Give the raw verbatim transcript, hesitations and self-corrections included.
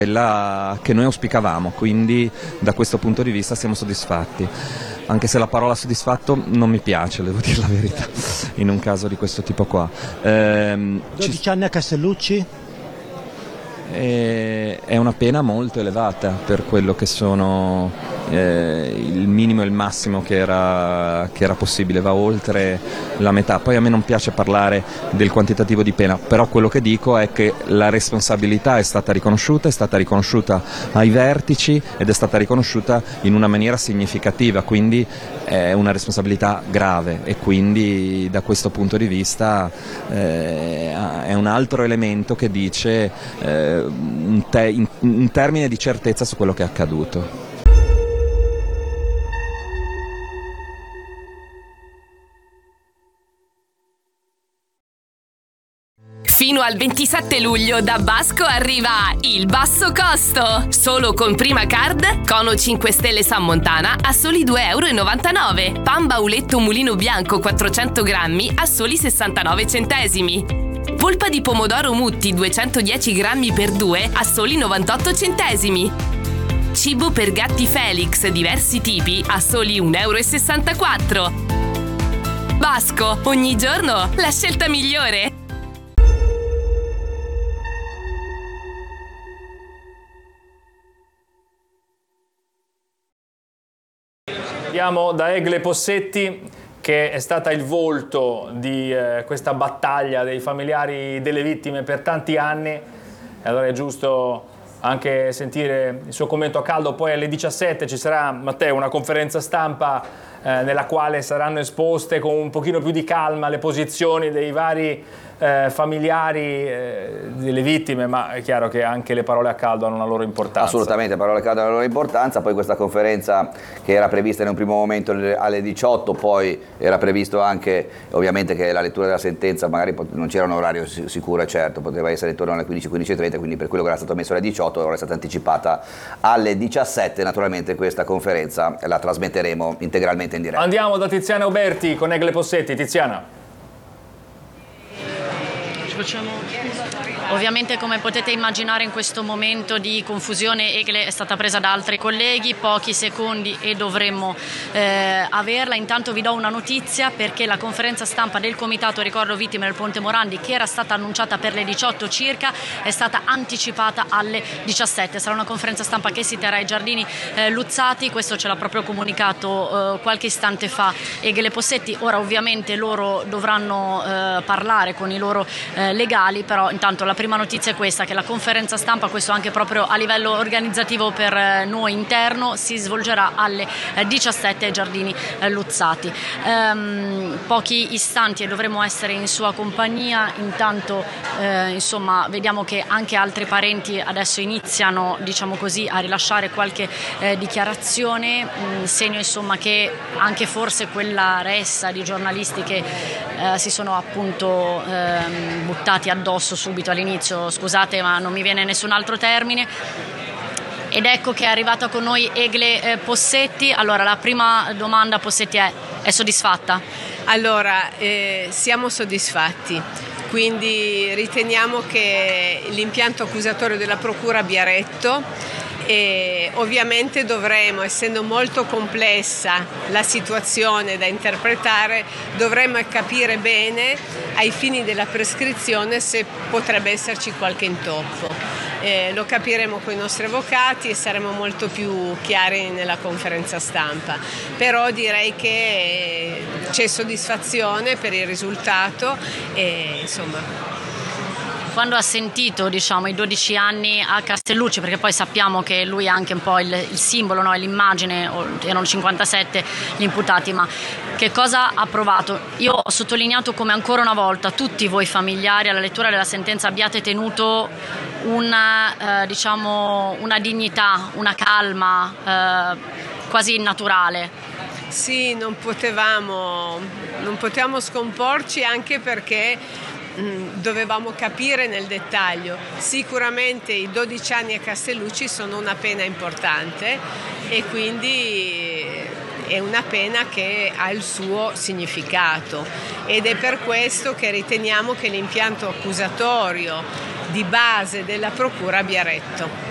quella che noi auspicavamo, quindi da questo punto di vista siamo soddisfatti, anche se la parola soddisfatto non mi piace, devo dire la verità, in un caso di questo tipo qua. Ehm, dodici anni a Castellucci? Eh, è una pena molto elevata per quello che sono eh, il minimo e il massimo che era, che era possibile, va oltre la metà. Poi a me non piace parlare del quantitativo di pena, però quello che dico è che la responsabilità è stata riconosciuta, è stata riconosciuta ai vertici ed è stata riconosciuta in una maniera significativa, quindi è una responsabilità grave e quindi da questo punto di vista eh, è un altro elemento che dice eh, un, te- in- un termine di certezza su quello che è accaduto. Fino al ventisette luglio da Basco arriva il basso costo. Solo con Prima Card, Cono cinque Stelle San Montana a soli due e novantanove euro. Pan Bauletto Mulino Bianco quattrocento grammi a soli sessantanove centesimi. Polpa di pomodoro Mutti duecentodieci grammi per due a soli novantotto centesimi. Cibo per gatti Felix diversi tipi a soli un e sessantaquattro euro. Basco, ogni giorno la scelta migliore. Andiamo da Egle Possetti, che è stata il volto di eh, questa battaglia dei familiari delle vittime per tanti anni, e allora è giusto anche sentire il suo commento a caldo. Poi alle diciassette ci sarà, Matteo, una conferenza stampa eh, nella quale saranno esposte con un pochino più di calma le posizioni dei vari eh, familiari eh, delle vittime, ma è chiaro che anche le parole a caldo hanno una loro importanza. Assolutamente, parole a caldo hanno la loro importanza. Poi questa conferenza, che era prevista in un primo momento alle diciotto, poi era previsto anche ovviamente che la lettura della sentenza, magari non c'era un orario sicuro e certo, poteva essere intorno alle quindici, quindici e trenta, quindi per quello che era stato messo alle diciotto ora è stata anticipata alle diciassette. Naturalmente questa conferenza la trasmetteremo integralmente in diretta. Andiamo da Tiziana Uberti con Egle Possetti. Tiziana. Ovviamente, come potete immaginare, in questo momento di confusione Egle è stata presa da altri colleghi, pochi secondi e dovremmo eh, averla. Intanto vi do una notizia, perché la conferenza stampa del Comitato Ricordo Vittime del Ponte Morandi, che era stata annunciata per le diciotto circa, è stata anticipata alle diciassette. Sarà una conferenza stampa che si terrà ai Giardini eh, Luzzati, questo ce l'ha proprio comunicato eh, qualche istante fa Egle Possetti. Ora ovviamente loro dovranno eh, parlare con i loro eh, legali, però intanto la prima notizia è questa, che la conferenza stampa, questo anche proprio a livello organizzativo per noi interno, si svolgerà alle diciassette ai Giardini Luzzati. Ehm, pochi istanti e dovremo essere in sua compagnia. Intanto eh, insomma vediamo che anche altri parenti adesso iniziano, diciamo così, a rilasciare qualche eh, dichiarazione, mh, segno insomma che anche forse quella ressa di giornalisti che eh, si sono appunto ehm, buttati addosso subito all'inizio, scusate ma non mi viene nessun altro termine. Ed ecco che è arrivata con noi Egle eh, Possetti. Allora la prima domanda, Possetti, è, è soddisfatta? Allora, eh, siamo soddisfatti, quindi riteniamo che l'impianto accusatorio della Procura abbia retto. E ovviamente dovremo, essendo molto complessa la situazione da interpretare, dovremo capire bene ai fini della prescrizione se potrebbe esserci qualche intoppo. Eh, lo capiremo con i nostri avvocati e saremo molto più chiari nella conferenza stampa, però direi che c'è soddisfazione per il risultato e insomma. Quando ha sentito, diciamo, i dodici anni a Castellucci, perché poi sappiamo che lui è anche un po' il, il simbolo, no? L'immagine, erano cinquantasette gli imputati, ma che cosa ha provato? Io ho sottolineato come ancora una volta tutti voi familiari alla lettura della sentenza abbiate tenuto una, eh, diciamo, una dignità, una calma eh, quasi naturale. Sì, non potevamo, non potevamo scomporci, anche perché dovevamo capire nel dettaglio. Sicuramente i dodici anni a Castellucci sono una pena importante e quindi è una pena che ha il suo significato, ed è per questo che riteniamo che l'impianto accusatorio di base della Procura abbia retto.